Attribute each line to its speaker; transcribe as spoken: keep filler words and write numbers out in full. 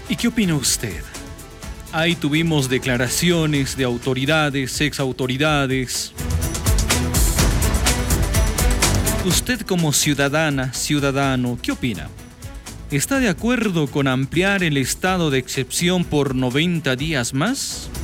Speaker 1: ¿Y qué opina usted? Ahí tuvimos declaraciones de autoridades, exautoridades. Usted como ciudadana, ciudadano, ¿qué opina? ¿Está de acuerdo con ampliar el estado de excepción por noventa días más?